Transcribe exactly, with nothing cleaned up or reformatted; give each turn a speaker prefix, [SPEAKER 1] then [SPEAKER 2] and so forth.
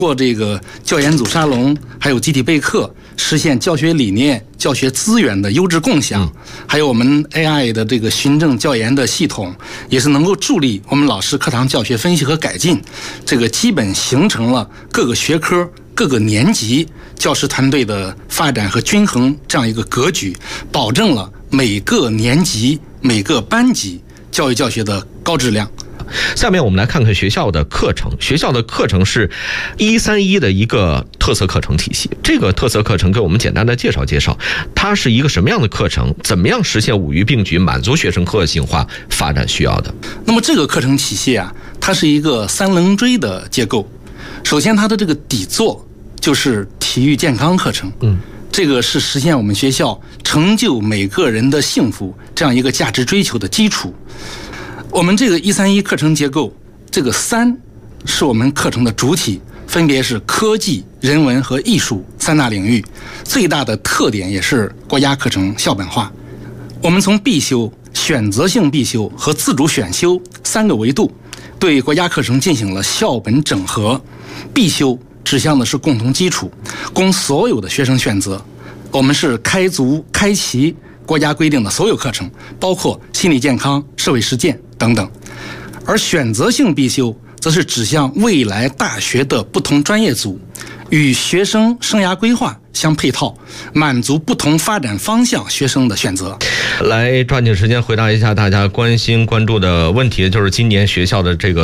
[SPEAKER 1] 过这个教研组沙龙，还有集体备课，实现教学理念、教学资源的优质共享，还有我们 A I 的这个循证教研的系统，也是能够助力我们老师课堂教学分析和改进。这个基本形成了各个学科、各个年级教师团队的发展和均衡这样一个格局，保证了每个年级、每个班级教育教学的高质量。
[SPEAKER 2] 下面我们来看看学校的课程。学校的课程是一三一的一个特色课程体系。这个特色课程给我们简单的介绍介绍，它是一个什么样的课程？怎么样实现五育并举，满足学生个性化发展需要的？
[SPEAKER 1] 那么这个课程体系啊，它是一个三棱锥的结构。首先，它的这个底座就是体育健康课程。嗯。这个是实现我们学校成就每个人的幸福这样一个价值追求的基础。我们这个一三一课程结构，这个三是我们课程的主体，分别是科技、人文和艺术三大领域。最大的特点也是国家课程校本化。我们从必修、选择性必修和自主选修三个维度，对国家课程进行了校本整合。必修指向的是共同基础，供所有的学生选择。我们是开足开齐国家规定的所有课程，包括心理健康、社会实践等等。而选择性必修则是指向未来大学的不同专业组，与学生生涯规划相配套，满足不同发展方向学生的选择。
[SPEAKER 2] 来抓紧时间回答一下大家关心关注的问题，就是今年学校的这个